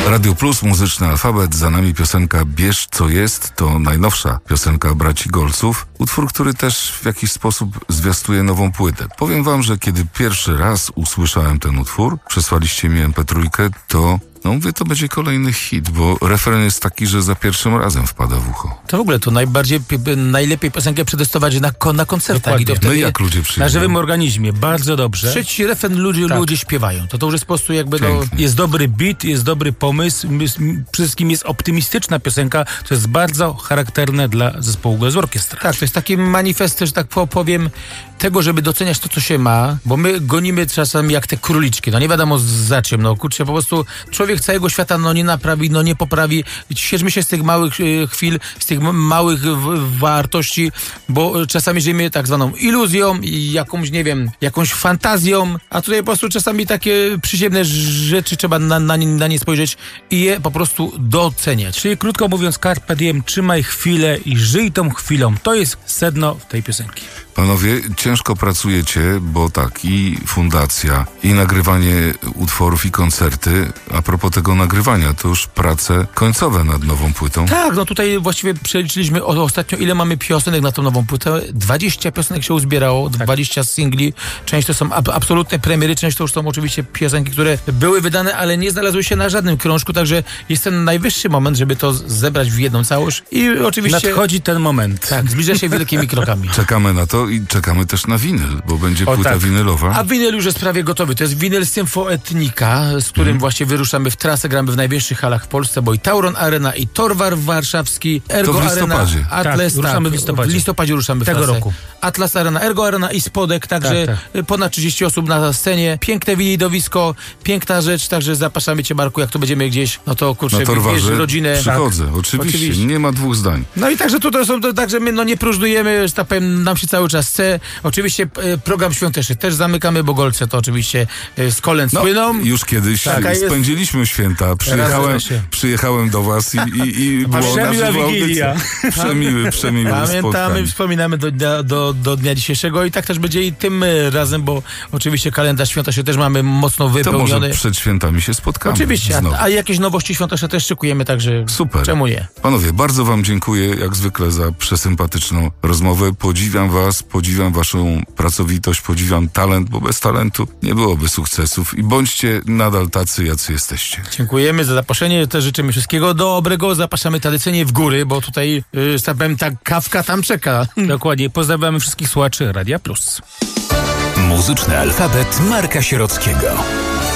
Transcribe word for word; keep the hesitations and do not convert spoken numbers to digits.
Radio Plus, Muzyczny Alfabet, za nami piosenka Bierz co jest, to najnowsza piosenka braci Golców, utwór, który też w jakiś sposób zwiastuje nową płytę. Powiem wam, że kiedy pierwszy raz usłyszałem ten utwór, przesłaliście mi em pe trzy, to no mówię, to będzie kolejny hit, bo refren jest taki, że za pierwszym razem wpada w ucho. To w ogóle to najbardziej, najlepiej piosenkę przetestować na, na koncertach. I to wtedy no i jak ludzie przyjdą? Na żywym organizmie, bardzo dobrze. Trzeci refren ludzie, tak. ludzie śpiewają. To to już jest po prostu jakby, no, jest dobry beat, jest dobry pomysł, jest, przede wszystkim jest optymistyczna piosenka, to jest bardzo charakterne dla zespołu Głos Orkiestra. Tak, to jest taki manifest, że tak powiem, tego, żeby doceniać to, co się ma, bo my gonimy czasem jak te króliczki, no nie wiadomo za czym, no kurczę, po prostu człowiek całego świata no nie naprawi, no nie poprawi. Cieszmy się z tych małych y, chwil, z tych m- małych w- wartości, bo czasami żyjemy tak zwaną iluzją i jakąś, nie wiem, jakąś fantazją, a tutaj po prostu czasami takie przyziemne rzeczy trzeba na, na, nie, na nie spojrzeć i je po prostu doceniać. Czyli krótko mówiąc, carpe diem, trzymaj chwilę i żyj tą chwilą. To jest sedno tej piosenki. Panowie, ciężko pracujecie, bo tak, i fundacja, i nagrywanie utworów, i koncerty. A propos tego nagrywania, to już prace końcowe nad nową płytą. Tak, no tutaj właściwie przeliczyliśmy o, ostatnio, ile mamy piosenek na tą nową płytę. dwadzieścia piosenek się uzbierało, tak. dwadzieścia singli. Część to są ab- absolutne premiery, część to już są oczywiście piosenki, które były wydane, ale nie znalazły się na żadnym krążku, także jest ten najwyższy moment, żeby to zebrać w jedną całość. I oczywiście... Nadchodzi ten moment. Tak, zbliża się wielkimi krokami. Czekamy na to i czekamy też na winyl, bo będzie O, płyta tak. winylowa. A winyl już jest prawie gotowy. To jest winyl Symfoetnika, z którym hmm. właśnie wyruszamy w trasę, gramy w największych halach w Polsce, bo i Tauron Arena, i Torwar Warszawski, Ergo To w listopadzie. Arena, Atlas, tak, ruszamy tak, w listopadzie. W listopadzie ruszamy w tego trasę. roku. Atlas Arena, Ergo Arena i Spodek, także tak, tak. ponad trzydzieści osób na scenie. Piękne widowisko, piękna rzecz, także zapraszamy cię, Marku, jak tu będziemy gdzieś, no to kurczę, Na Torwarze wiesz, rodzinę. przychodzę, Tak. oczywiście, Oczywiście. nie ma dwóch zdań. No i także tutaj są, to, także my no nie próżnujemy, że tak powiem, nam się cały czas chce. Oczywiście e, program świąteczny też zamykamy, bo Golce to oczywiście e, z kolęd No, słyną. już kiedyś Taka jest- spędziliśmy święta. Przyjechałem, się. przyjechałem do was i, i, i było na Przemiła żywo Wigilia. audycja. Przemiły, przemiły Pamiętamy, spotkanie. wspominamy do dnia, do, do dnia dzisiejszego i tak też będzie i tym e, razem, bo oczywiście kalendarz świąteczny też mamy mocno To wypełniony. może przed świętami się spotkamy. Oczywiście, znowu. a, a jakieś nowości świąteczne też szykujemy, także Super. czemu nie? Panowie, bardzo wam dziękuję jak zwykle za przesympatyczną rozmowę. Podziwiam was, podziwiam waszą pracowitość, podziwiam talent, bo bez talentu nie byłoby sukcesów i bądźcie nadal tacy, jacy jesteście. Dziękujemy za zaproszenie, też życzymy wszystkiego dobrego, zapraszamy tradycyjnie w góry, bo tutaj, yy, tak powiem, ta kawka tam czeka. Dokładnie. Pozdrawiamy wszystkich słuchaczy Radia Plus. Muzyczny alfabet Marka Sierockiego.